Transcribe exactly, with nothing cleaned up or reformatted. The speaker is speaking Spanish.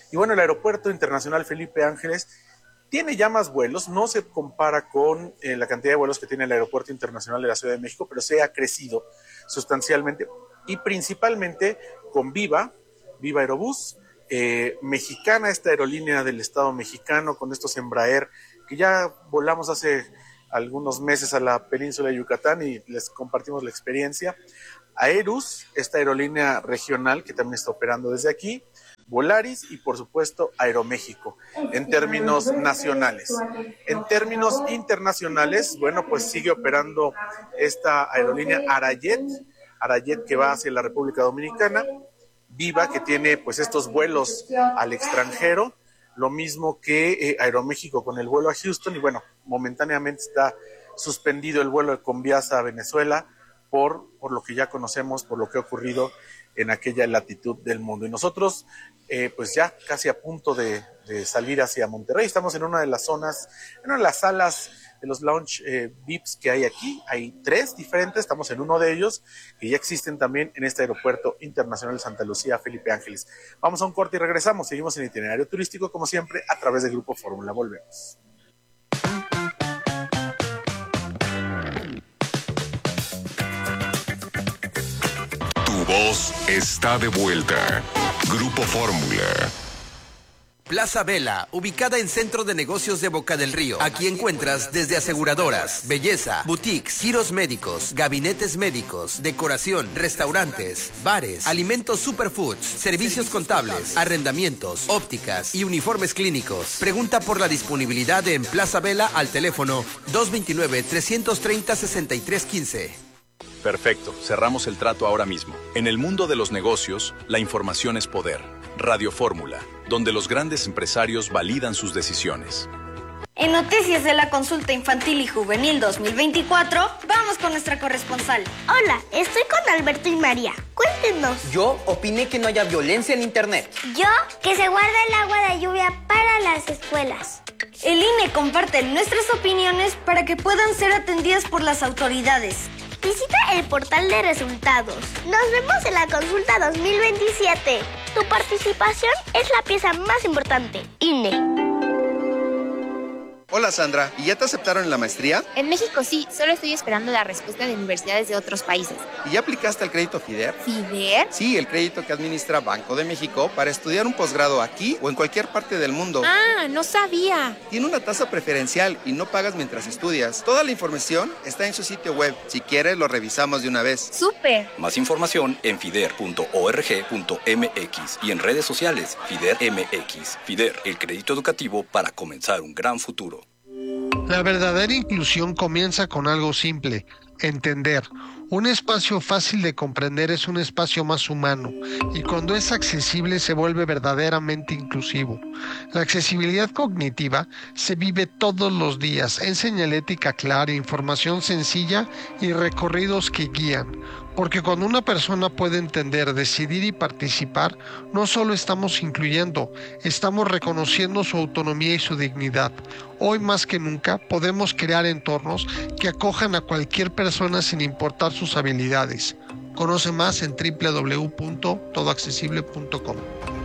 Y bueno, el Aeropuerto Internacional Felipe Ángeles tiene ya más vuelos, no se compara con eh, la cantidad de vuelos que tiene el Aeropuerto Internacional de la Ciudad de México, pero se ha crecido sustancialmente y principalmente con Viva, Viva Aerobús, eh, Mexicana, esta aerolínea del Estado mexicano, con estos Embraer, que ya volamos hace algunos meses a la península de Yucatán y les compartimos la experiencia. Aerus, esta aerolínea regional que también está operando desde aquí, Volaris y por supuesto Aeroméxico, en términos nacionales. En términos internacionales, bueno, pues sigue operando esta aerolínea Arayet, Arayet que va hacia la República Dominicana, Viva que tiene pues estos vuelos al extranjero, lo mismo que eh, Aeroméxico con el vuelo a Houston y bueno, momentáneamente está suspendido el vuelo de Conviasa a Venezuela por, por lo que ya conocemos, por lo que ha ocurrido en aquella latitud del mundo. Y nosotros, eh, pues ya casi a punto de, de salir hacia Monterrey, estamos en una de las zonas, en una de las salas de los lounge eh, V I Ps que hay aquí, hay tres diferentes, estamos en uno de ellos, que ya existen también en este Aeropuerto Internacional Santa Lucía, Felipe Ángeles. Vamos a un corte y regresamos, seguimos en itinerario turístico, como siempre, a través del Grupo Fórmula. Volvemos. Tu voz está de vuelta. Grupo Fórmula. Plaza Vela, ubicada en Centro de Negocios de Boca del Río. Aquí encuentras desde aseguradoras, belleza, boutiques, giros médicos, gabinetes médicos, decoración, restaurantes, bares, alimentos superfoods, servicios contables, arrendamientos, ópticas y uniformes clínicos. Pregunta por la disponibilidad en Plaza Vela al teléfono dos dos nueve, tres tres cero, seis tres uno cinco. Perfecto, cerramos el trato ahora mismo. En el mundo de los negocios, la información es poder. Radio Fórmula, donde los grandes empresarios validan sus decisiones. En Noticias de la Consulta Infantil y Juvenil dos mil veinticuatro, vamos con nuestra corresponsal. Hola, estoy con Alberto y María. Cuéntenos. Yo opiné que no haya violencia en Internet. Yo, que se guarda el agua de lluvia para las escuelas. El I N E comparte nuestras opiniones para que puedan ser atendidas por las autoridades. Visita el portal de resultados. Nos vemos en la consulta dos mil veintisiete. Tu participación es la pieza más importante. I N E. Hola Sandra, ¿y ya te aceptaron en la maestría? En México sí, solo estoy esperando la respuesta de universidades de otros países. ¿Y ya aplicaste al crédito FIDER? ¿FIDER? Sí, el crédito que administra Banco de México para estudiar un posgrado aquí o en cualquier parte del mundo. Ah, no sabía. Tiene una tasa preferencial y no pagas mientras estudias. Toda la información está en su sitio web. Si quieres, lo revisamos de una vez. ¡Súper! Más información en fider punto org punto m x y en redes sociales FIDER M X. FIDER, el crédito educativo para comenzar un gran futuro. La verdadera inclusión comienza con algo simple: entender. Un espacio fácil de comprender es un espacio más humano, y cuando es accesible se vuelve verdaderamente inclusivo. La accesibilidad cognitiva se vive todos los días en señalética clara, información sencilla y recorridos que guían. Porque cuando una persona puede entender, decidir y participar, no solo estamos incluyendo, estamos reconociendo su autonomía y su dignidad. Hoy más que nunca podemos crear entornos que acojan a cualquier persona sin importar sus habilidades. Conoce más en doble u doble u doble u punto todo accesible punto com.